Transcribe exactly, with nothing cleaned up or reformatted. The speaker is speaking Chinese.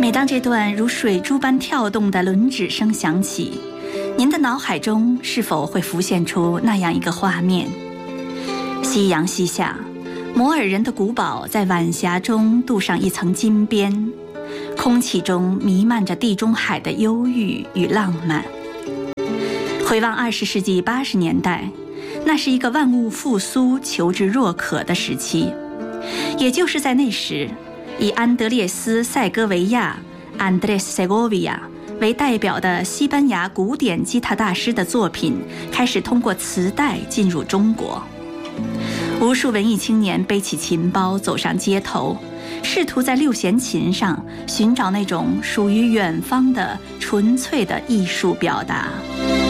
每当这段如水珠般跳动的轮指声响起，您的脑海中是否会浮现出那样一个画面？夕阳西下，摩尔人的古堡在晚霞中镀上一层金边，空气中弥漫着地中海的忧郁与浪漫。回望二十世纪八十年代，那是一个万物复苏、求知若渴的时期。也就是在那时，以安德烈斯·塞戈维亚 （Andrés Segovia） 为代表的西班牙古典吉他大师的作品开始通过磁带进入中国。无数文艺青年背起琴包走上街头，试图在六弦琴上寻找那种属于远方的纯粹的艺术表达。